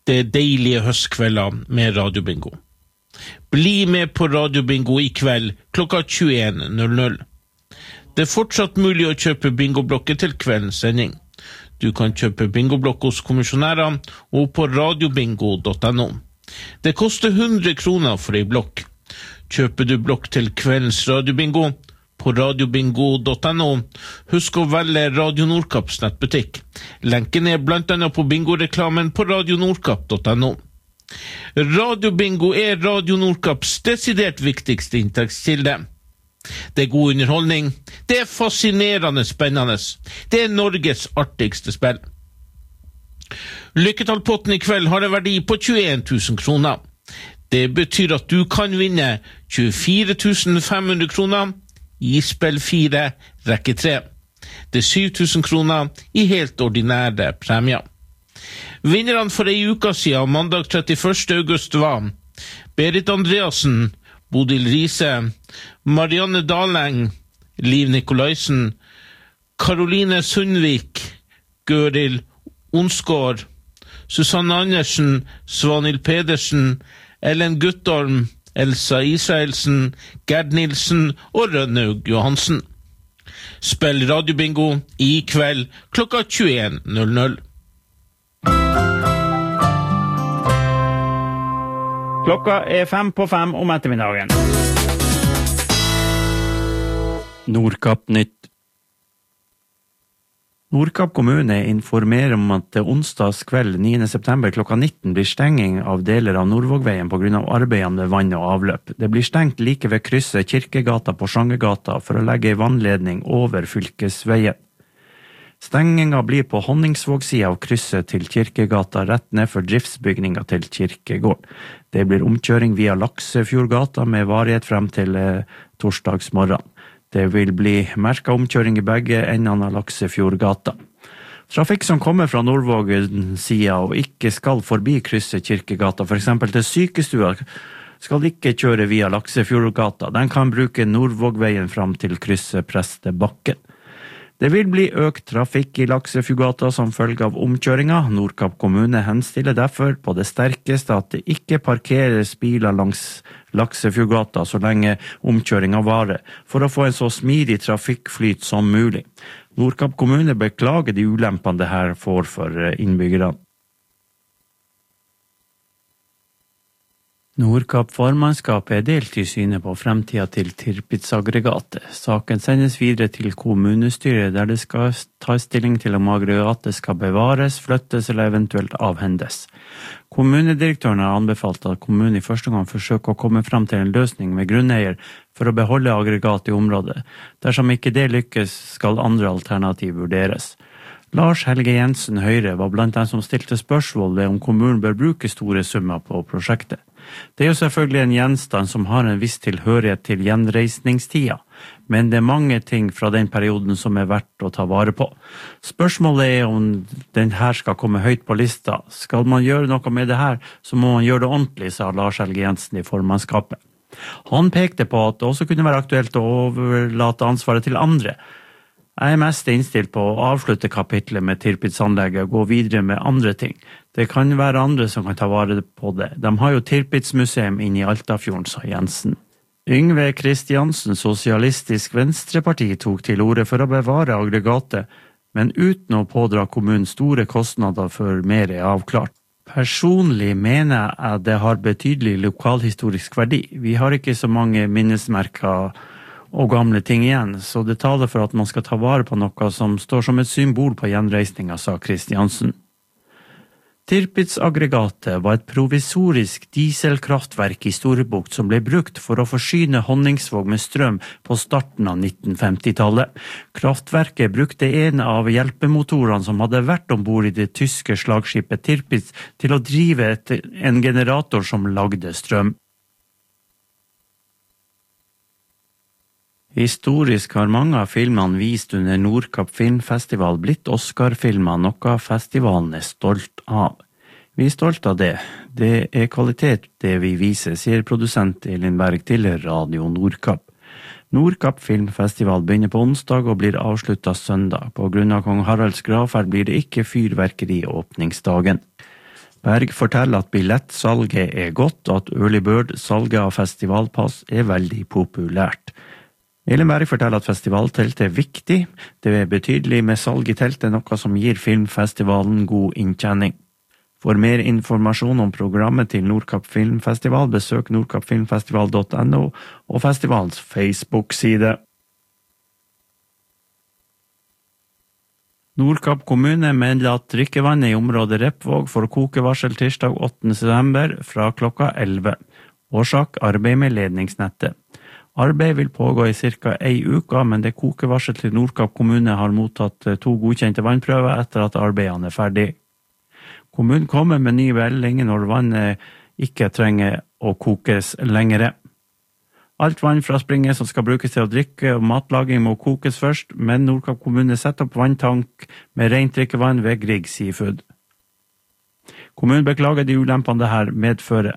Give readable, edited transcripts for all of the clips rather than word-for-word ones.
Det er deilige høstkvelder med radiobingo. Bli med på radiobingo I kveld klokka 21:00. Det er fortsatt mulig å kjøpe bingoblokker til kveldens sending. Du kan kjøpe bingoblokk hos kommisjonærer og på radiobingo.no. Det koster 100 kroner for en blokk. Kjøper du blokk til kveldens radiobingo på radiobingo.no, husk å velge Radio Nordkapps nettbutikk. Lenken er blant annet på bingoreklamen på radionordkapp.no. Radiobingo er Radio Nordkapps desidert viktigste inntektskilde. Det er god underholdning, det er fascinerende spennende, det er Norges artigste spill. Lykketallpotten I kveld har en verdi på 21 000 kroner. Det betyr at du kan vinne 24 500 kroner I spill 4, rekke 3. Det er 7 000 kroner I helt ordinære premier. Vinnerne for en uke siden, mandag 31. august var Berit Andreassen, Bodil Riise, Marianne Daleng, Liv Nikolaisen, Karoline Sundvik, Gøril Onsgård, Susanne Andersen, Svanhild Pedersen, Ellen Guttorm, Elsa Israelsen, Gerd Nilsen og Rønnaug Johansen. Spill radiobingo I kveld klokka 21:00. Klokka 5:05 om ettermiddagen. Nordkapp Nytt. Nordkapp kommune informerer om at onsdags kveld 9. september klokka 19 blir stenging av deler av Nordvågveien på grunn av arbeidene med vann og avløp. Det blir stengt like ved krysset Kirkegata på Sjangegata for å legge en vannledning over fylkesveien. Stenginga blir på Honningsvåg-siden av krysset til Kirkegata rett ned for driftsbygninga til Kirkegård. Det blir omkjøring via Laksefjordgata med varighet frem til torsdagsmorgen. Det vil bli merket omkjøring I begge endene av Laksefjordgata. Trafikk som kommer fra Nordvågen-siden og ikke skal forbi krysset Kirkegata, for eksempel til sykestua, skal ikke kjøre via Laksefjordgata. Den kan bruke Nordvågveien frem til krysset Prestebakken. Det vil bli økt trafikk I Laksefjordgata som følge av omkjøringa. Nordkapp kommune henstiller derfor på det sterkeste at det ikke parkeres biler langs Laksefjordgata så lenge omkjøringa varer, for å få en så smidig trafikkflyt som mulig. Nordkapp kommune beklager de ulempene det her får for innbyggerne. Nordkapp formannskap delt I synet på fremtida til Tirpitz-aggregatet. Saken sendes videre til kommunestyret der det skal ta stilling til om aggregatet skal bevares, flyttes eller eventuelt avhendes. Kommunedirektøren har anbefalt at kommunen I første gang forsøker å komme frem til en løsning med grunneier for å beholde aggregatet I området. Dersom ikke det lykkes, skal andre alternativ vurderes. Lars Helge Jensen Høyre var blant dem som stilte spørsmål ved om kommunen bør bruke store summer på prosjektet. Det jo selvfølgelig en gjenstand som har en viss tilhørighet til gjenreisningstida, men det mange ting fra den perioden som verdt å ta vare på. Spørsmålet om den her skal komme høyt på lista. Skal man gjøre noe med det her, så må man gjøre det ordentlig, sa Lars Helge Jensen I formannskapet. Han pekte på at det også kunne være aktuelt å overlate ansvaret til andre. Jeg mest innstilt på å avslutte kapitlet med Tirpitz-anlegget og gå videre med andre ting. Det kan være andre som kan ta vare på det. De har jo Tirpitz-museum inne I Altafjorden, sa Jensen. Yngve Kristiansen, Sosialistisk Venstreparti, tok til orde for å bevare aggregatet, men uten å pådra kommunen store kostnader før mer avklart. Personlig mener jeg det har betydelig lokalhistorisk verdi. Vi har ikke så mange minnesmerker og gamle ting igjen, så det taler for at man skal ta vare på noe som står som et symbol på gjenreisninga, sa Kristiansen. Tirpitz-aggregatet var et provisorisk dieselkraftverk I Storebukt som ble brukt for å forsyne Honningsvåg med strøm på starten av 1950-tallet. Kraftverket brukte en av hjelpemotorene som hadde vært ombord I det tyske slagskipet Tirpitz til å drive en generator som lagde strøm. Historisk har mange av filmene vist under Nordkapp Filmfestival blitt Oscar-filmer, noe festivalen stolt av. Vi stolt av det. Det kvalitet det vi viser, sier produsent Elin Berg til Radio Nordkapp. Nordkapp Filmfestival begynner på onsdag og blir avsluttet søndag. På grunn av kong Haralds gravferd blir det ikke fyrverkeri åpningsdagen. Berg forteller at billettsalget godt, og at Early Bird-salget av festivalpass veldig populært. Elin Berg forteller at festivalteltet viktig. Det betydelig med salg i teltet, noe som gir filmfestivalen god inntjening. For mer informasjon om programmet til Nordkapp Filmfestival, besøk nordkappfilmfestival.no og festivalens Facebook-side. Nordkapp kommune melder at drikkevannet i området Repvåg får kokevarsel tirsdag 8. september fra klokka 11. Årsak arbeid med ledningsnettet. Arbeid vil pågå i cirka ei uke, men det kokevarsel til Nordkapp kommune har mottatt 2 godkjente vannprøver etter at arbeidene ferdig. Kommunen kommer med ny melding når vannet ikke trenger å kokes lengre. Alt vann fra springet som skal brukes til å drikke og matlaging må kokes først, men Nordkapp kommune setter opp vanntank med rent drikkevann ved Grieg Seafood. Kommunen beklager de ulempene det her medfører.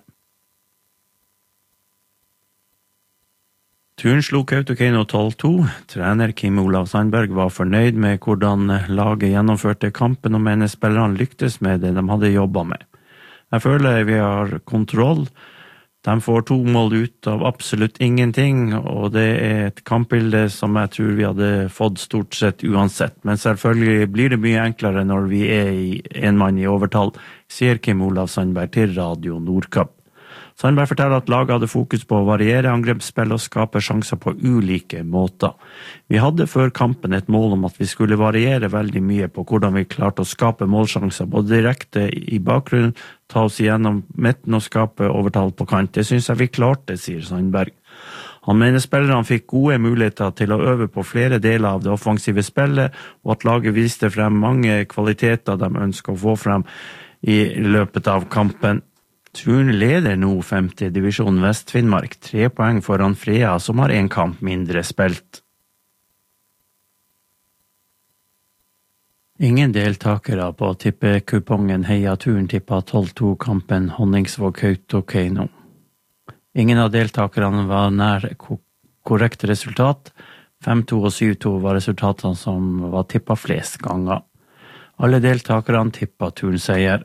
Turen slo Kautokeino 12-2. Trener Kim Olav Sandberg var fornøyd med hvordan laget gjennomførte kampen og mener spillerne lyktes med det de hadde jobbet med. Jeg føler vi har kontroll. De får 2 mål ut av absolutt ingenting, og det et kampbilde som jeg tror vi hadde fått stort sett uansett. Men selvfølgelig blir det mye enklere når vi i en mann i overtall, sier Kim Olav Sandberg til Radio Nordkapp. Sandberg forteller at laget hadde fokus på å variere angrepsspill og skape sjanser på ulike måter. Vi hadde før kampen et mål om at vi skulle variere veldig mye på hvordan vi klarte å skape målsjanser, både direkte i bakgrunnen, ta oss igjennom midten og skape overtall på kant. Det synes jeg vi klarte, sier Sandberg. Han mener spillerne fikk gode muligheter til å øve på flere deler av det offensive spillet, og at laget viste frem mange kvaliteter de ønsker å få frem i løpet av kampen. Turen leder nå 5. divisjon Vest-Finnmark, 3 poeng foran Frea, som har 1 kamp mindre spilt. Ingen deltakere på tippekupongen Heia-turen tippet 12-2-kampen Honningsvåg-Kautokeino. Ingen av deltakerne var nær korrekt resultat. 5-2 og 7-2 var resultatene som var tippet flest ganger. Alle deltakerne tippet turnseier.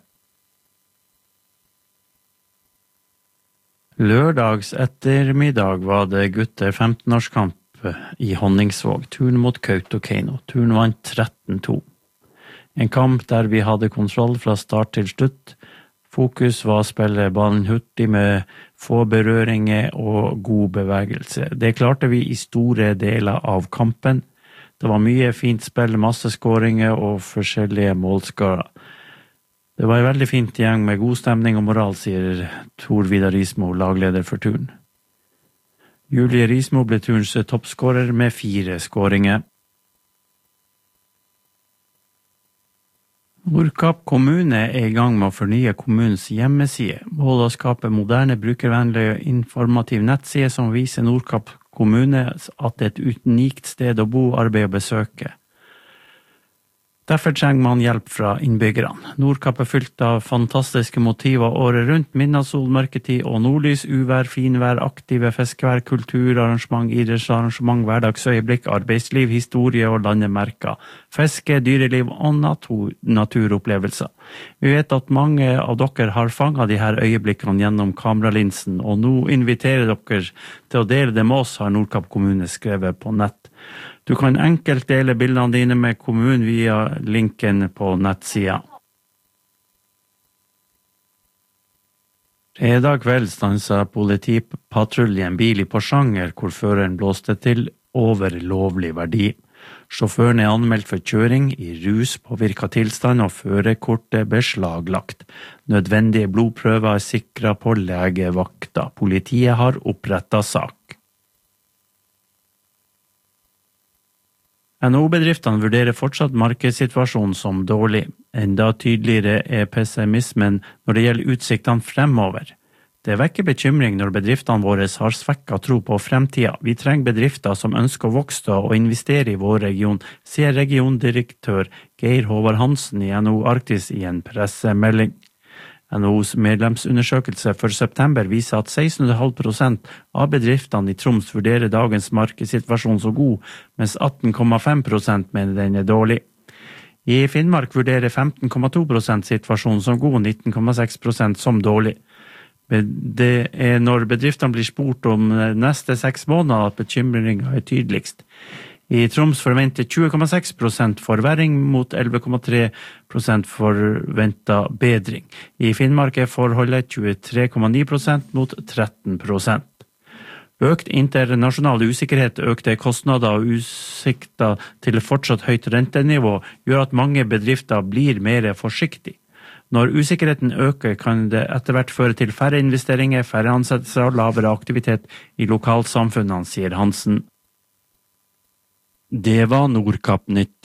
Lørdags ettermiddag var det gutter 15-årskamp i Honningsvåg, turen mot Kautokeino. Turen vant 13-2. En kamp der vi hadde kontroll fra start til slutt. Fokus var å spille ballen hurtig med få berøringer og god bevegelse. Det klarte vi i store deler av kampen. Det var mye fint spill, masse skåringer og forskjellige målskårer. Det var en veldig fint gjeng med god stemning og moral, sier Tor Vidar Rismo, lagleder for turen. Julie Rismo ble turens toppskårer med 4 skåringer. Nordkapp kommune i gang med å fornye kommunens hjemmeside. Målet å skape moderne, brukervennlig og informativ nettside som viser Nordkapp kommune at det et unikt sted å bo, arbeide og besøke. Derfor trenger man hjelp fra innbyggerne. Nordkapp fylt av fantastiske motiver året rundt, midnattssol, mørketid og nordlys, uvær, finvær, aktive fiskevær, kulturarrangement, idrettsarrangement, hverdagsøyeblikk, arbeidsliv, historie og landemerker, fiske, dyreliv og naturopplevelser. Vi vet at mange av dere har fanget de her øyeblikkene gjennom kameralinsen, og nå inviterer dere til å dele det med oss, har Nordkapp kommune skrevet på nett. Du kan enkelt dele bildene dine med kommunen via linken på nettsida. Fredag kveld stanset politipatruljen bil i Porsanger, hvor føreren blåste til over lovlig verdi. Sjåføren anmeldt for kjøring i ruspåvirket tilstand og førerkortet beslaglagt. Nødvendige blodprøver sikret på legevakta. Politiet har opprettet sak. NHO-bedriftene vurderer fortsatt markedssituasjonen som dårlig. Enda tydeligere pessimismen når det gjelder utsiktene fremover. Det vekker bekymring når bedriftene våre har svekket tro på fremtiden. Vi trenger bedrifter som ønsker å vokse og investere i vår region, sier regiondirektør Geir Håvard Hansen i NHO Arktis i en pressemelding. NHOs medlemsundersøkelse for september viser at 16,5% av bedriftene i Troms vurderer dagens markedssituasjon så god, mens 18,5% mener den dårlig. I Finnmark vurderer 15,2% situasjonen som god, 19,6% som dårlig. Det når bedriftene blir spurt om neste 6 måneder at bekymringen tydeligst. I Troms forventer 20,6% forverring mot 11,3% forventet bedring. I Finnmark forholdet 23,9% mot 13%. Økt internasjonal usikkerhet, økte kostnader og utsikter til fortsatt høyt rentenivå gjør at mange bedrifter blir mer forsiktige. Når usikkerheten øker, kan det etter hvert føre til færre investeringer, færre ansettelser og lavere aktivitet i lokalsamfunnene, sier Hansen. Det var Nordkapp-nytt.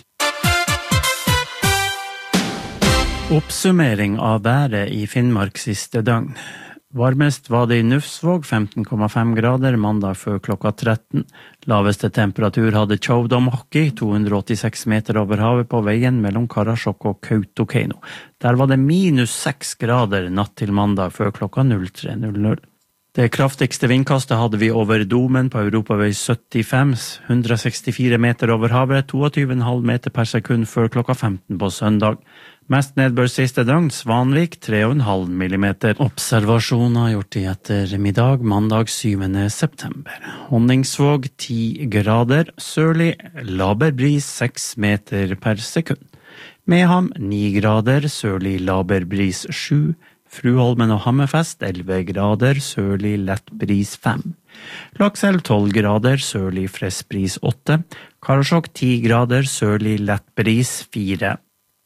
Oppsummering av været i Finnmark siste døgn. Varmest var det i Nufsvåg, 15,5 grader, mandag før klokka 13. Laveste temperatur hadde Tjovdomhokki, 286 meter over havet på veien mellom Karasjok og Kautokeino. Der var det -6 grader natt til mandag før klokka 03.00. Det kraftigste vindkastet hadde vi over Domen på Europavei 75, 164 meter over havet, 22,5 meter per sekund før klokka 15 på søndag. Mest nedbør siste døgn, Svanvik 3,5 millimeter. Observasjoner gjort i ettermiddag, mandag 7. september. Honningsvåg 10 grader, sørlig laber bris 6 meter per sekund. Meham 9 grader, sørlig laber bris 7. Fruholmen og Hammerfest 11 grader, sørlig lett bris 5. Lakselv 12 grader, sørlig frisk bris 8. Karasjok 10 grader, sørlig lett bris 4.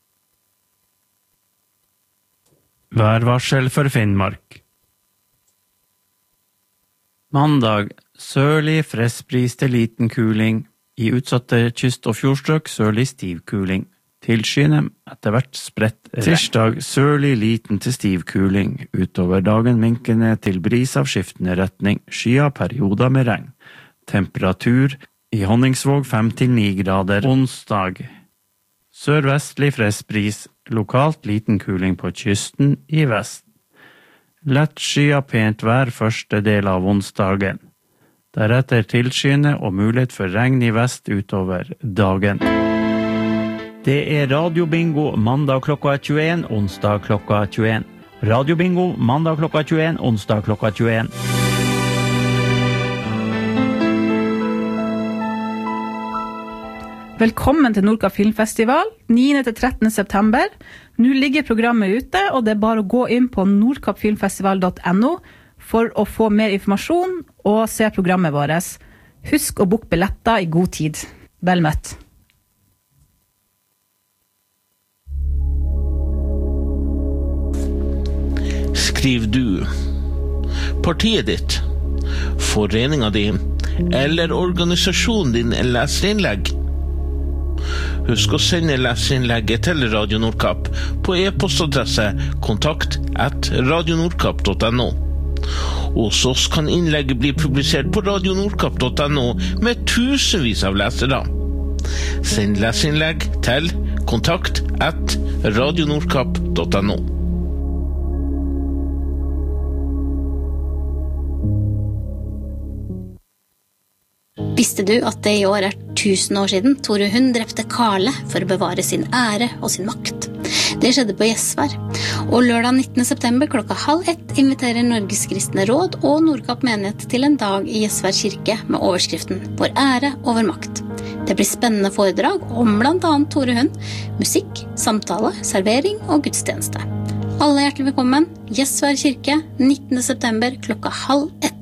Værvarsel for Finnmark. Mandag, sørlig frisk bris til liten kuling. I utsatte kyst- og fjordstrøk sørlig stiv kuling. Tilskyende, etter hvert spredt regn. Tirsdag, sørlig liten til stiv kuling. Utover dagen minkende til bris av skiftende retning. Skya perioder med regn. Temperatur i Honningsvåg 5-9 grader. Onsdag, sørvestlig frisk bris. Lokalt liten kuling på kysten i vest. Lett skya pent vær første del av onsdagen. Deretter tilskyende og mulighet for regn i vest utover dagen. Det radiobingo mandag klokka 21, onsdag klokka 21. Radiobingo mandag klokka 21, onsdag klokka 21. Velkommen til Nordkapp Filmfestival, 9.–13. september. Nå ligger programmet ute, og det bare å gå inn på nordkappfilmfestival.no for å få mer informasjon og se programmet vårt. Husk å booke billetter i god tid. Vel møtt. Skriv du partiet ditt, foreningen din eller organisasjonen din leserinnlegg? Husk å sende leserinnlegget til Radio Nordkapp på e-postadresse kontakt@radionordkapp.no. Hos oss kan innlegget bli publisert på radionordkapp.no med tusenvis av lesere. Send leserinnlegg til kontakt@radionordkapp.no. Visste du at det i år 1000 år siden Tore Hund drepte Karle for å bevare sin ære og sin makt? Det skjedde på Gjesvær. Og lørdag 19. september klokka 12:30 inviterer Norges kristne råd og Nordkapp menighet til en dag i Gjesvær kirke med overskriften Vår ære og vår makt. Det blir spennende foredrag om blant annet Tore Hund, musikk, samtale, servering og gudstjeneste. Alle hjertelig velkommen. Gjesvær kirke 19. september klokka 12:30.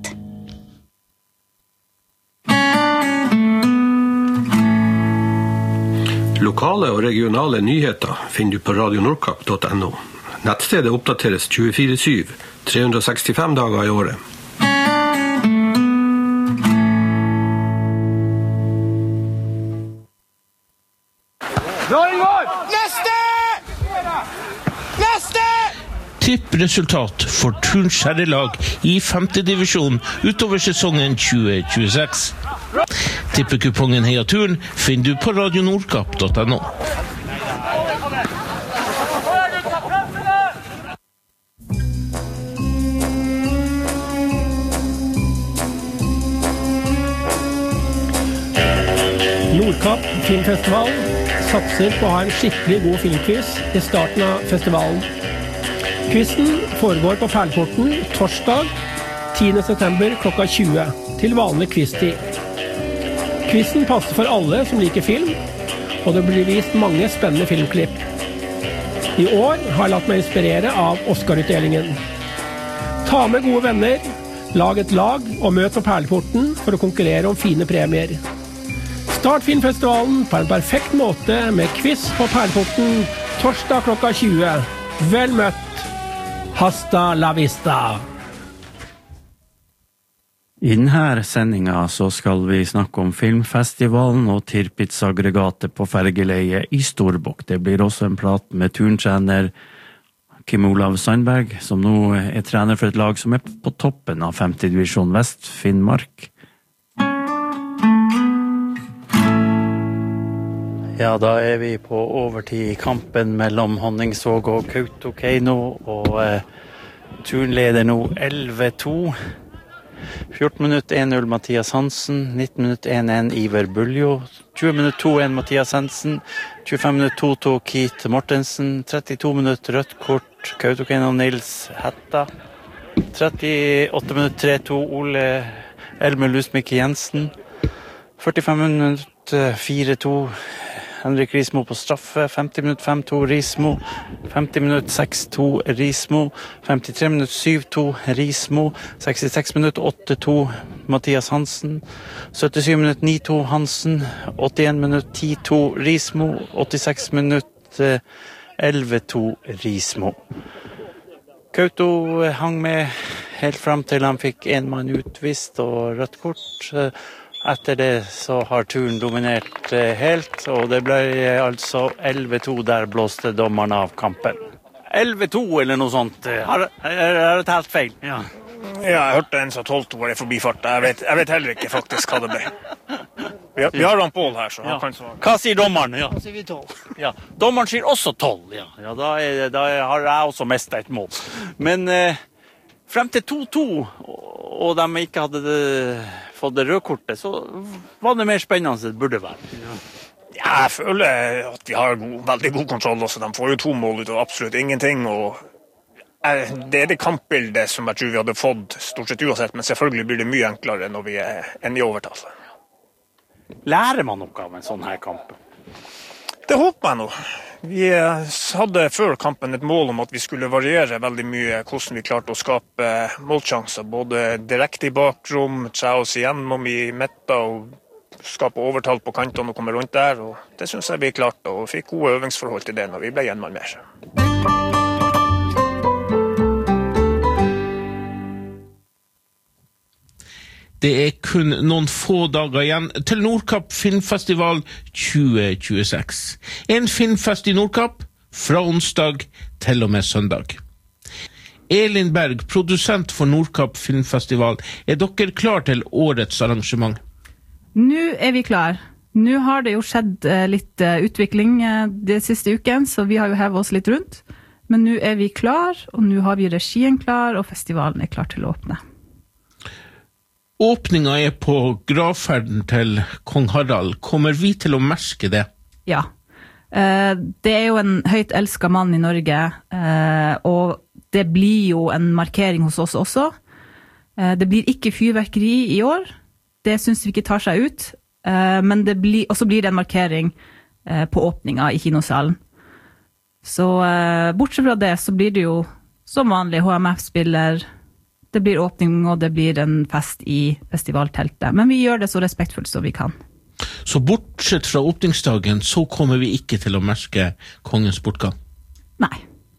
Lokale og regionale nyheter finner du på radionordkapp.no. Nettstedet oppdateres 24/7, 365 dager i året. Tippresultat for Turns herrelag i 5. divisjon utover sesongen 2026. Tippekupongen Heia Turn finner du på radionordkapp.no. Nordkapp Filmfestival satser på å ha en skikkelig god filmquiz i starten av festivalen. Quizen foregår på Perleporten torsdag 10. september klokka 20 til vanlig quiztid. Quizen passer for alle som liker film, og det blir vist mange spennende filmklipp. I år har jeg latt meg inspirere av Oscar-utdelingen. Ta med gode venner, lag et lag og møt på Perleporten for å konkurrere om fine premier. Start filmfestivalen på en perfekt måte med quiz på Perleporten torsdag klokka 20. Vel møtt! Hasta la vista! I denne sendinga så skal vi snakke om filmfestivalen og Tirpitz-aggregatet på Fergeleie i Storbukk. Det blir også en prat med turntrener Kim Olav Sandberg, som nå er trener for et lag som er på toppen av 5. divisjon Vest, Finnmark. Ja, da er vi på overtid i kampen mellom Honningsvåg og Kautokeino, og turnleder nå 11-2. 14 minutt 1-0 Mathias Hansen, 19 minutt 1-1 Iver Buljo, 20 minutt 2-1 Mathias Hansen, 25 minutt 2-2 Keith Mortensen, 32 minutt rødt kort Kautokeino Nils Hetta, 38 minutt 3-2 Ole Elmer Lusmik Jensen, 45 minutt 4-2 Henrik Rismo på straffe, 50 minutt 5-2 Rismo, 50 minutt 6-2 Rismo, 53 minutt 7-2 Rismo, 66 minutt 8-2 Mathias Hansen, 77 minutt 9-2 Hansen, 81 minutt 10-2 Rismo, 86 minutt 11-2 Rismo. Kauto hang med helt frem til han fikk en mann utvist og rødt kort. Etter det så har turen dominert helt, og det ble altså 11-2, der blåste dommeren av kampen. 11-2 eller noe sånt, har det talt feil? Ja, jeg hørte en som 12-2 var i forbifart, jeg vet heller ikke faktisk hva det ble. Vi har han Pål her, så han kan svare. Hva sier dommeren? Ja. Han sier vi 12. Ja, dommeren sier også 12, ja da har jeg også mistet et mål. Men frem til 2-2, og de ikke hadde fått det røde kortet, så var det mer spennende enn det burde være. Ja, jeg føler at vi har veldig god kontroll også. De får jo 2 mål ut av absolutt ingenting, og det er det kampbildet som jeg tror vi hadde fått stort sett uansett, men selvfølgelig blir det mye enklere når vi enn i overtall. Lærer man noe av en sånn her kamp? Det håper jeg nå. Vi hadde før kampen et mål om at vi skulle variere veldig mye hvordan vi klarte å skape målsjanser, både direkte i bakrom, tre oss igjennom i midten og skape overtall på kantene og komme rundt der. Og det synes jeg vi klarte, og fikk gode øvingsforhold til det når vi ble en mann mer. Det er kun noen få dager igjen til Nordkapp Filmfestival 2026. En filmfest i Nordkapp fra onsdag til og med søndag. Elin Berg, produsent for Nordkapp Filmfestival, er dere klar til årets arrangement? Nå er vi klar. Nå har det jo skjedd litt utvikling de siste uken, så vi har jo hevet oss litt rundt. Men nå er vi klar, og nå har vi regien klar, og festivalen er klar til å åpne. Åpninga er på gravferden til kong Harald. Kommer vi til å merke det? Ja. Det er jo en høyt elsket mann i Norge, og det blir jo en markering hos oss også. Det blir ikke fyrverkeri i år. Det synes vi ikke tar seg ut. Men også blir det en markering på åpninga i kinosalen. Så bortsett fra det så blir det jo som vanlig HMF-spiller. Det blir åpning, og det blir en fest i festivalteltet. Men vi gjør det så respektfullt som vi kan. Så bortsett fra åpningsdagen, så kommer vi ikke til å merke kongens bortgang? Nei.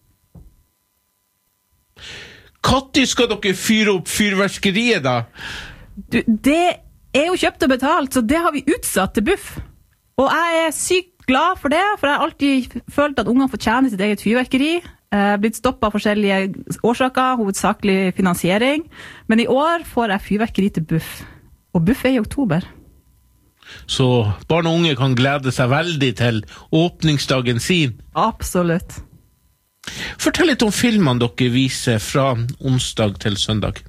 Når skal dere fyre opp fyrverkeriet da? Det er jo kjøpt og betalt, så det har vi utsatt til buff. Og jeg er sykt glad for det, for jeg har alltid følt at ungene fortjener sitt eget fyrverkeri. Blitt stoppet av forskjellige årsaker, hovedsakelig finansiering. Men i år får jeg fyrverkeri til buff. Og buff er i oktober. Så barn og unge kan glede seg veldig til åpningsdagen sin? Absolutt. Fortell litt om filmene dere viser fra onsdag til søndag.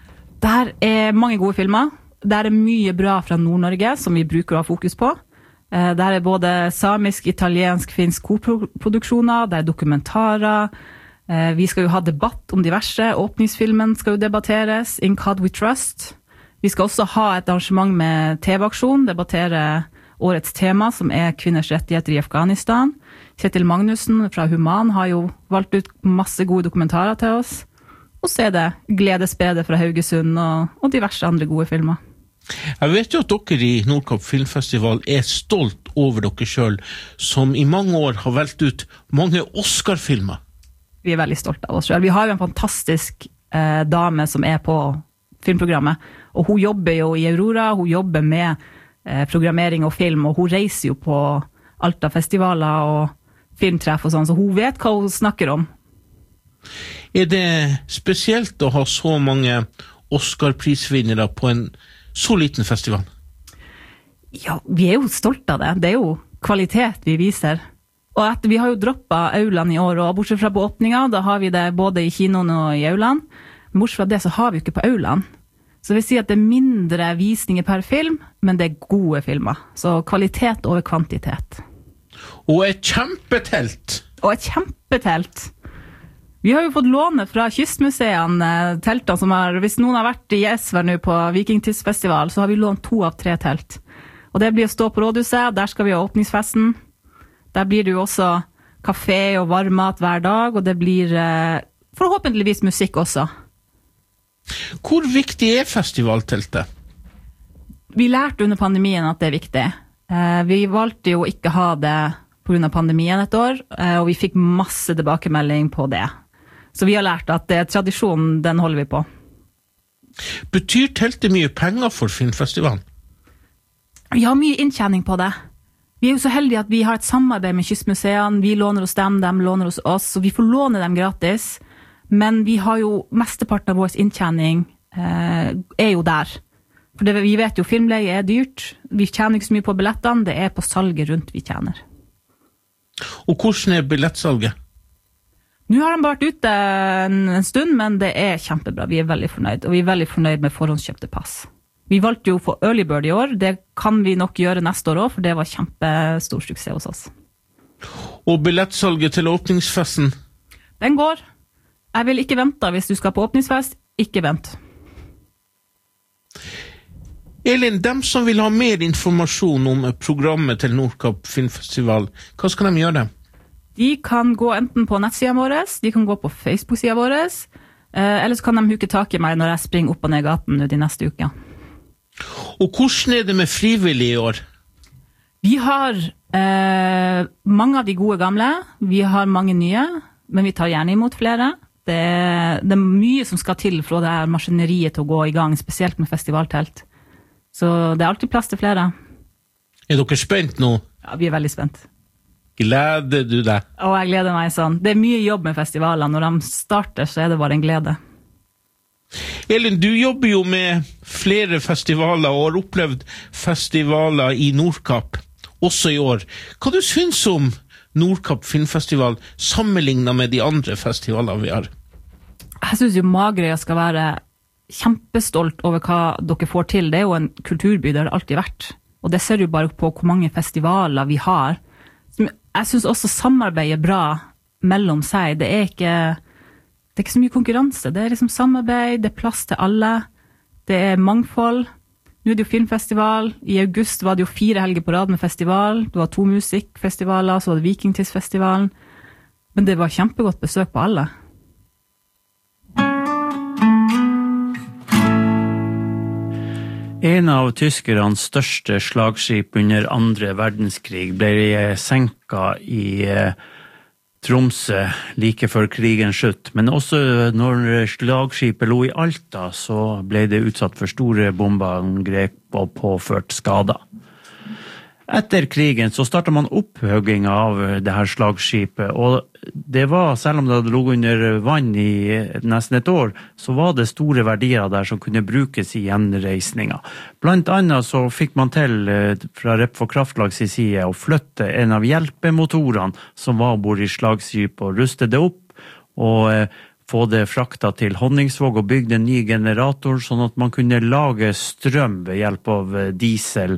Der er mange gode filmer. Der er mye bra fra Nord-Norge som vi bruker å ha fokus på. Der både samisk, italiensk, finsk koproduksjoner, der dokumentarer. Vi skal jo ha debatt om diverse. Åpningsfilmen skal jo debatteres, In God We Trust. Vi skal også ha et arrangement med TV-aksjon, debattere årets tema, som kvinners rettigheter i Afghanistan. Kjetil Magnussen fra Human har jo valgt ut masse gode dokumentarer til oss. Og så det Gledesbredet fra Haugesund og diverse andre gode filmer. Jeg vet jo at dere i Nordkapp Filmfestival stolt over dere selv, som i mange år har valgt ut mange Oscar-filmer. Vi veldig stolte av oss selv. Vi har jo en fantastisk dame som på filmprogrammet, og hun jobber jo i Aurora, hun jobber med programmering og film, og hun reiser jo på alt av festivaler og filmtreff og sånn, så hun vet hva hun snakker om. Det spesielt å ha så mange Oscar-prisvinnere på en så liten festival? Ja, vi jo stolte av det. Det jo kvalitet vi viser. Og vi har jo droppet Auland i år, og bortsett fra på åpninga, da har vi det både i kinoen og i Auland. Men bortsett fra det så har vi jo ikke på Auland. Så vi sier at det mindre visninger per film, men det gode filmer. Så kvalitet over kvantitet. Og et kjempetelt! Vi har jo fått låne fra kystmuseene teltene som hvis noen har vært i Esvær nå på Vikingtidsfestival, så har vi lånt 2 av 3 telt. Og det blir å stå på rådhuset, der skal vi ha åpningsfesten. Der blir det jo også kafé og varmmat hver dag, og det blir forhåpentligvis musikk også. Hvor viktig festivalteltet? Vi lærte under pandemien at det viktig. Vi valgte jo ikke ha det på grunn av pandemien et år, og vi fikk masse tilbakemelding på det. Så vi har lært at tradisjonen, den holder vi på. Betyr teltet mye penger for filmfestivalen? Vi har mye inntjening på det. Vi jo så heldige at vi har et samarbeid med kystmuseene, vi låner hos dem, de låner hos oss, og vi får låne dem gratis. Men vi har jo mesteparten av vår inntjening jo der. For vi vet jo, filmleie dyrt, vi tjener ikke så mye på billettene, det på salget rundt vi tjener. Og hvordan billettsalget? Nå har de vært ute en stund, men det kjempebra, vi veldig fornøyd, og vi veldig fornøyd med forhåndskjøpte pass. Vi valgte jo for Early Bird i år, det kan vi nok gjøre neste år også, for det var kjempestor suksess hos oss. Og billettsalget til åpningsfesten? Den går. Jeg vil ikke vente hvis du skal på åpningsfest, ikke vent. Elin, dem som vil ha mer informasjon om programmet til Nordkapp Filmfestival, hva skal de gjøre? De kan gå enten på nettsiden vår, de kan gå på Facebook-siden vår, eller så kan de huke tak i meg når jeg springer opp og ned gaten de neste uke. Og hvordan det med frivillig i år? Vi har mange av de gode gamle, vi har mange nye, men vi tar gjerne imot flere. Det mye som skal til for det maskineriet til å gå i gang, spesielt med festivaltelt. Så det alltid plass til flere. Dere spent nå? Ja, vi veldig spent. Gleder du deg? Jeg gleder meg sånn. Det mye jobb med festivaler. Når de starter, så det bare en glede. Elin, du jobber jo med flere festivaler og har opplevd festivaler i Nordkapp, også i år. Hva du synes om Nordkapp Filmfestival sammenlignet med de andre festivalene vi har? Jeg synes jo Magerøya skal være kjempestolt over hva dere får til. Det jo en kulturby, det har alltid vært. Og det ser du bare på hvor mange festivaler vi har. Jeg synes også samarbeidet bra mellom seg. Det ikke så mye konkurranse. Det liksom samarbeid, det plass til alle. Det mangfold. Nå det jo filmfestival. I august var det jo 4 helger på rad med festival. Det var 2 musikkfestivaler, så var det Vikingtidsfestivalen. Men det var kjempegodt besøk på alle. En av tyskernes største slagskip under andre verdenskrig ble senket i Tromsø like før krigen slutt. Men også når slagskipet lå i Alta, så ble det utsatt for store bombeangrep og påført skader. Etter krigen så startet man opphugging av det her slagskipet, og det var, selv om det lå under vann i nesten et år, så var det store verdier der som kunne brukes i gjenreisninga. Blant annet så fikk man til fra Repfo Kraftlags side å flytte en av hjelpemotorene som var bord i slagskipet og ruste det opp, og få det frakta til Honningsvåg og bygde en ny generator, sånn at man kunne lage strøm ved hjelp av diesel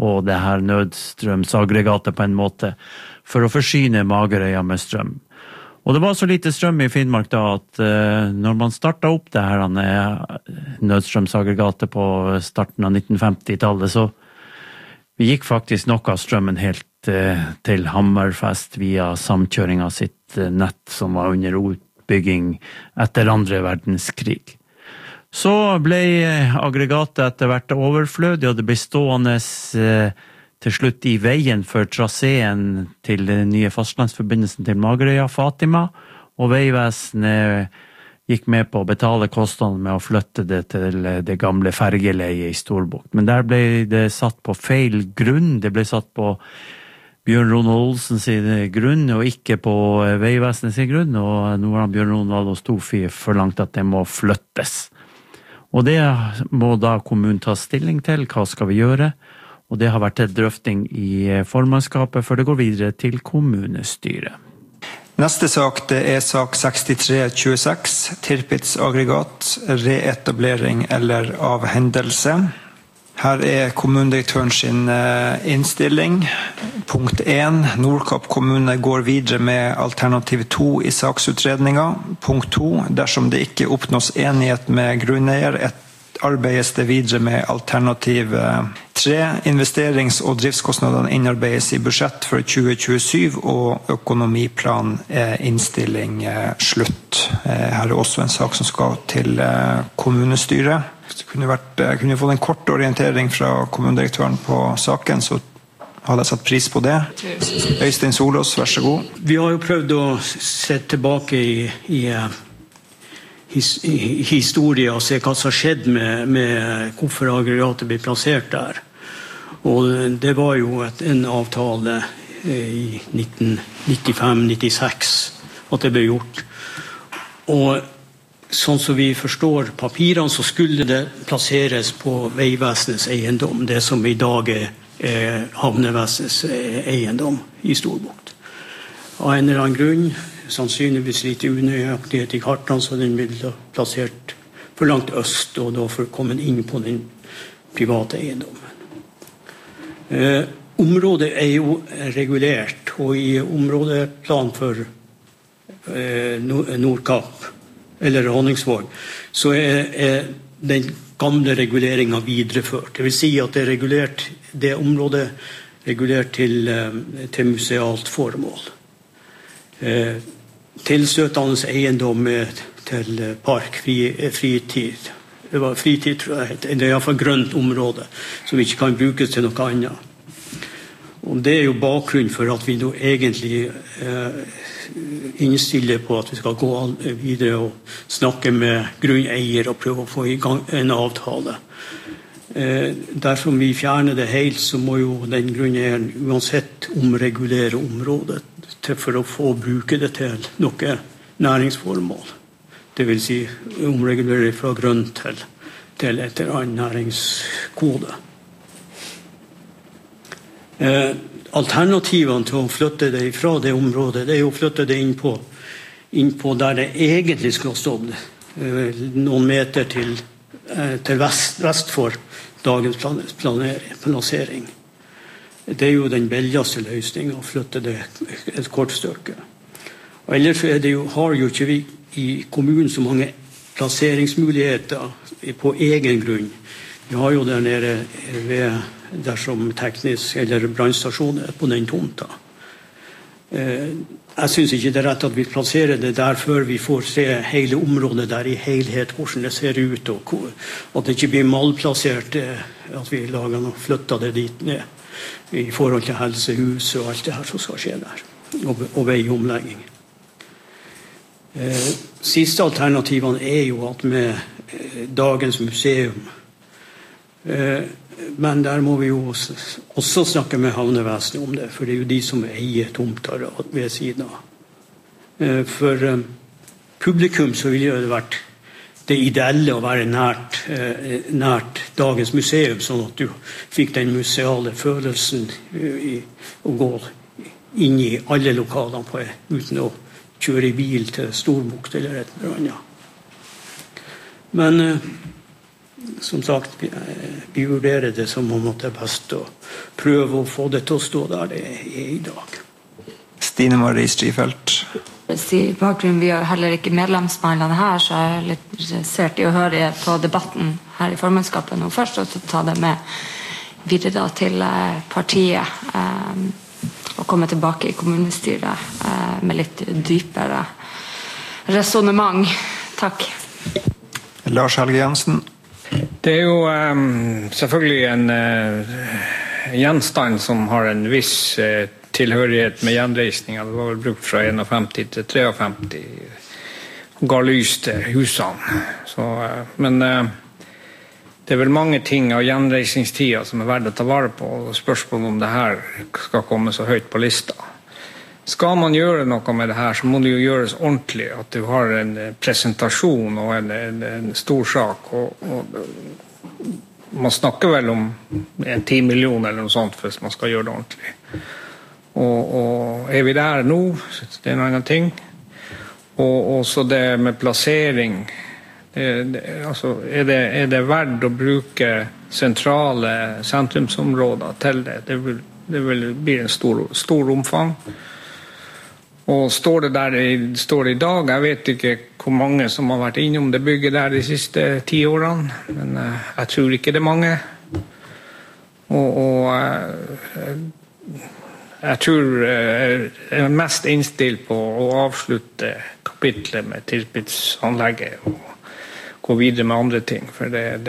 og det her nødstrømsaggregatet på en måte, for å forsyne Magerøya med strøm. Og det var så lite strøm i Finnmark da, at når man startet opp det her nødstrømsaggregatet på starten av 1950-tallet, så vi gikk faktisk nok av strømmen helt til Hammerfest via samkjøring av sitt nett som var under utbygging etter andre verdenskrig. Så ble aggregatet etter hvert overflødig, og det ble stående til slutt i veien for traseen til den nye fastlandsforbindelsen til Magerøya, Fatima, og Vegvesenet gikk med på å betale kostnadene med å flytte det til det gamle fergeleiet i Storbukt. Men der ble det satt på feil grunn, det ble satt på Bjørn Ronald Olsens grunn, og ikke på Vegvesenets grunn, og nå har Bjørn Ronald og Stofi forlangt at det må flyttes. Og det må da kommunen ta stilling til, hva skal vi gjøre? Og det har vært til drøfting i formannskapet før det går videre til kommunestyret. Neste sak, det sak 6326, Tirpitz aggregat, reetablering eller avhendelse. Her kommunedirektøren sin innstilling. Punkt 1, Nordkapp kommune går videre med alternativ 2 i saksutredningen. Punkt 2, dersom det ikke oppnås enighet med grunneier, arbeides det videre med alternativ 3. Investerings- og driftskostnadene innarbeides i budsjett for 2027, og økonomiplan innstilling slutt. Her også en sak som skal til kommunestyret. Hvis det kunne fått en kort orientering fra kommunedirektøren på saken, så hadde jeg satt pris på det. Øystein Solås, vær så god. Vi har jo prøvd å se tilbake i historie og se hva som har skjedd med hvorfor aggregatet ble plassert der. Og det var jo en avtale i 1995-96 at det ble gjort. Og sånn som vi forstår papirene, så skulle det plasseres på Vegvesenets eiendom, det som i dag Havnevesenets eiendom i Storbukt. Av en eller annen grunn, sannsynligvis litt unøyaktighet i kartene, så den ble plassert for langt øst, og da for å komme inn på den private eiendommen. Området jo regulert, og i områdeplan for Nordkapp, eller Honningsvåg, så den gamle reguleringen videreført. Det vil si at det området regulert til musealt formål. Tilstøtende eiendom til park, fritid. Det var fritid, tror jeg. Det i hvert fall grønt område, som ikke kan brukes til noe annet. Og det jo bakgrunnen for at vi nå egentlig innstiller på at vi skal gå videre og snakke med grunneier og prøve å få i gang en avtale. Dersom vi fjerner det helt, så må jo den grunneieren uansett omregulere området for å få bruke det til noe næringsformål. Det vil si omregulere fra grønn til et eller annet næringskode. Alternativene til å flytte det fra det området, det å flytte det inn på der det egentlig skulle ha stått, noen meter til vest for dagens plassering. Det jo den billigste løsningen å flytte det et kort stykke. Og ellers har jo ikke vi i kommunen så mange plasseringsmuligheter på egen grunn. Vi har jo der nede dersom teknisk eller brannstasjon på den tomta. Jeg synes ikke det rett at vi plasserer det der før vi får se hele området der i helhet, hvordan det ser ut, og at det ikke blir malplassert, at vi lager noe, flytter det dit ned i forhold til helsehus og alt det her som skal skje der, og veiomlegging. Siste alternativene jo at med dagens museum, men der må vi jo også snakke med Havnevesenet om det, for det jo de som eier tomter ved siden av. For publikum så ville det vært det ideelle å være nært dagens museum, sånn at du fikk den museale følelsen å gå inn i alle lokalene uten å kjøre i bil til Storbukt eller et eller annet. Men som sagt, vi vurderer det som om at det best å prøve å få det til å stå der det I dag. Stine Marie Strifeldt. I bakgrunnen vi har heller ikke medlemsbehandlene her, så jeg litt interessert I å høre på debatten her I formannskapet nå først, og så ta det med videre da til partiet og komme tilbake I kommunestyret med litt dypere resonemang. Takk. Lars Helge Jensen. Det jo selvfølgelig en gjenstand som har en viss tilhørighet med gjenreisningen. Det var vel brukt fra 51 til 53 ga lys til husene. Så, men det vel mange ting av gjenreisningstida som verdt å ta vare på, og spørsmålet om det her skal komme så høyt på lista. Skal man gjøre noe med det her, så må det jo gjøres ordentlig, at du har en presentasjon og en stor sak, og man snakker vel om 10 millioner eller noe sånt hvis man skal gjøre det ordentlig. Og vi der nå, det en annen ting. Og så det med plassering, altså det verdt å bruke sentrale sentrumsområder til det? Det vil bli en stor omfang. Og står det der står det I dag, jeg vet ikke hvor mange som har vært innom det bygget der de siste 10 årene, men jeg tror ikke det mange. Og jeg tror jeg mest innstilt på å avslutte kapitlet med Tirpitz-anlegget og gå videre med andre ting, for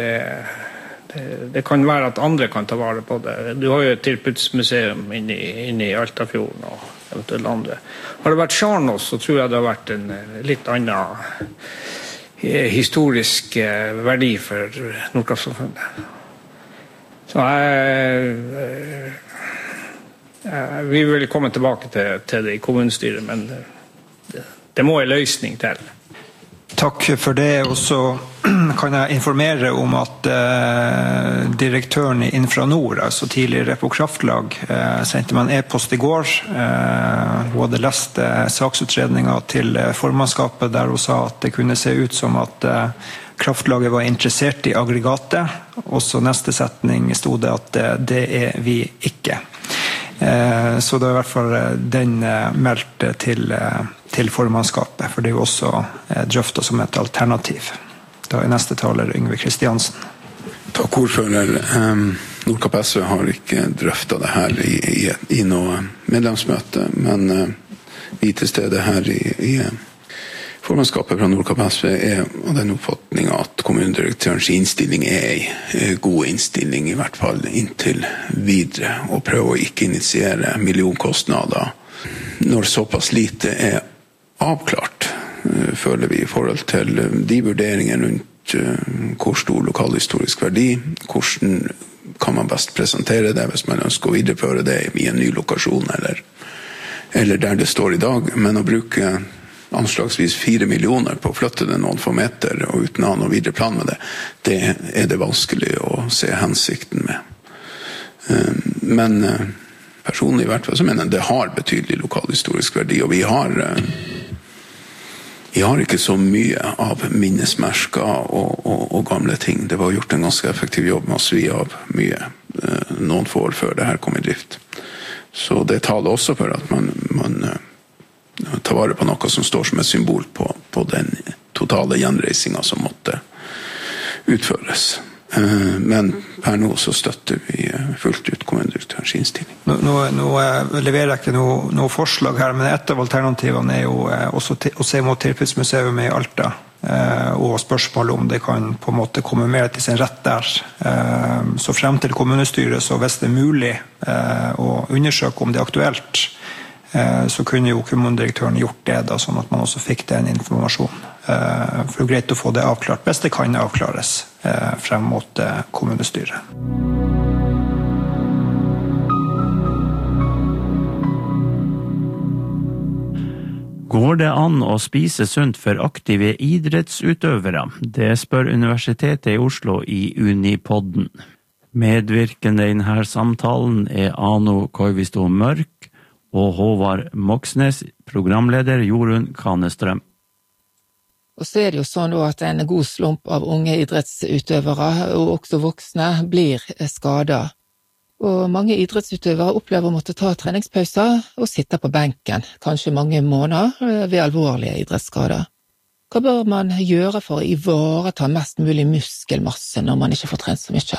det kan være at andre kan ta vare på det. Du har jo et Tirpitz-museum inne I Altafjorden og eventuelt andre. Har det vært Charnos, så tror jeg det har vært en litt annen historisk verdi for Nordkraftsamfunnet. Så vi vil komme tilbake til det I kommunestyret, men det må en løsning til. Takk for det, og så kan jeg informere om at direktøren I Infranord, altså tidligere på Kraftlag, sendte meg en e-post I går. Hun hadde lest saksutredningen til formannskapet der hun sa at det kunne se ut som at Kraftlaget var interessert I aggregatet, og så neste setning stod det at det vi ikke. Så det I hvert fall den meldt til formannskapet, for det jo også drøftet som et alternativ. Da neste taler Yngve Kristiansen. Takk, ordfører. Nordkapp SV har ikke drøftet det her I noe medlemsmøte, men vi til stede her I formannskapet fra Nordkapp SV av den oppfatningen at kommunedirektørens innstilling en god innstilling, I hvert fall inntil videre, og prøve å ikke initiere millionkostnader når såpass lite avklart, føler vi I forhold til de vurderingene rundt hvor stor lokalhistorisk verdi, hvordan kan man best presentere det hvis man ønsker å videreføre det I en ny lokasjon eller der det står I dag, men å bruke anslagsvis 4 millioner på å flytte det noen få meter og uten å ha noe videre plan med det det vanskelig å se hensikten med. Men personlig I hvert fall så mener jeg det har betydelig lokalhistorisk verdi, og vi har ikke så mye av minnesmerker og gamle ting. Det var gjort en ganske effektiv jobb med å svi av mye noen få år før det her kom I drift. Så det taler også for at man tar vare på noe som står som et symbol på den totale gjenreisingen som måtte utføres. Men per nå så støtter vi fullt ut kommunedirektørens innstilling. Nå leverer jeg ikke noe forslag her, men et av alternativene jo også å se mot Tirpitz-museum I Alta, og spørsmålet om det kan på en måte komme mer til sin rett der. Så frem til kommunestyret, så hvis det mulig å undersøke om det aktuelt, så kunne jo kommunedirektøren gjort det da, sånn at man også fikk den informasjonen. For det greit å få det avklart, hvis det kan avklares frem mot kommunestyret. Går det an å spise sunt for aktive idrettsutøvere? Det spør Universitetet I Oslo I Unipodden. Medvirkende I denne samtalen Ano Koivisto Mørk og Håvard Moxnes, programleder Jorunn Kanestrøm. Og så det jo sånn at en god slump av unge idrettsutøvere, og også voksne, blir skadet. Og mange idrettsutøvere opplever å måtte ta treningspauser og sitte på benken, kanskje mange måneder ved alvorlige idrettsskader. Hva bør man gjøre for å ivareta mest mulig muskelmasse når man ikke får trent så mye?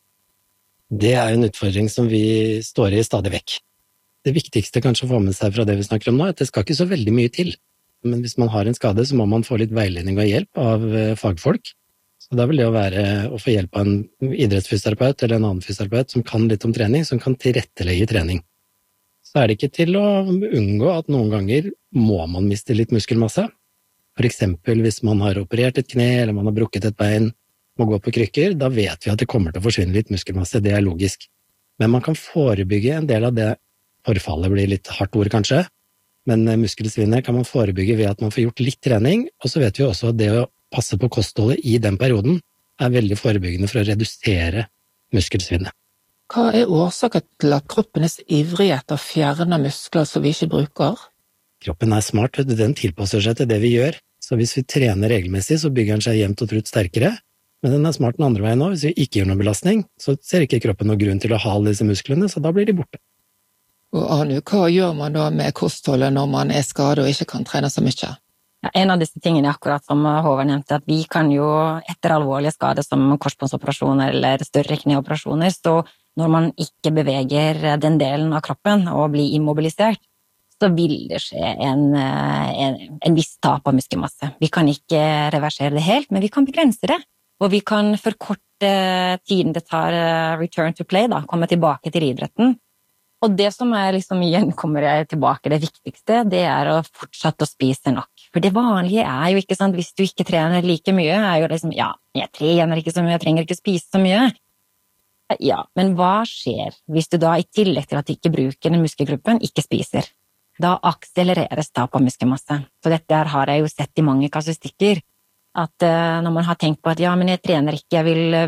Det en utfordring som vi står i stadig vekk. Det viktigste kanskje å få med seg fra det vi snakker om nå, at det skal ikke så veldig mye til. Men hvis man har en skade, så må man få litt veiledning og hjelp av fagfolk. Så da vil det å få hjelp av en idrettsfysioterapeut eller en annen fysioterapeut som kan litt om trening, som kan tilrettelegge trening. Så det ikke til å unngå at noen ganger må man miste litt muskelmasse. For eksempel hvis man har operert et kne, eller man har brukket et bein, må gå på krykker, da vet vi at det kommer til å forsvinne litt muskelmasse, det logisk. Men man kan forebygge en del av det forfallet, blir litt hardt ord kanskje, men muskelsvinnet kan man forebygge ved at man får gjort litt trening, og så vet vi også at det å passe på kostholdet i den perioden veldig forebyggende for å redusere muskelsvinnet. Hva årsaken til at kroppen så ivrig etter å fjerne muskler som vi ikke bruker? Kroppen smart, den tilpasser seg til det vi gjør, så hvis vi trener regelmessig så bygger den seg jevnt og trutt sterkere, men den smart den andre veien nå, hvis vi ikke gjør noen belastning, så ser ikke kroppen noen grunn til å ha alle disse musklene, så da blir de borte. Og Anu, hva gjør man da med kostholdet når man skadet og ikke kan trene så mye? Ja, en av disse tingene akkurat som Håvard nevnte, at vi kan jo etter alvorlige skader som korsbåndsoperasjoner eller større kneoperasjoner, så når man ikke beveger den delen av kroppen og blir immobilisert, så vil det skje en viss tap av muskelmasse. Vi kan ikke reversere det helt, men vi kan begrense det, og vi kan forkorte tiden det tar return to play, da, komme tilbake til idretten. Og det som liksom igjen kommer jeg tilbake, det viktigste, det å fortsette å spise nok. For det vanlige jo ikke sant, hvis du ikke trener like mye, jo liksom, ja, jeg trener ikke så mye, jeg trenger ikke spise så mye. Ja, men hva skjer hvis du da i tillegg til at du ikke bruker den muskelgruppen, ikke spiser? Da akselereres tap av muskelmasse. Så dette har jeg jo sett i mange kasustikker, at når man har tenkt på at ja, men jeg trener ikke, jeg vil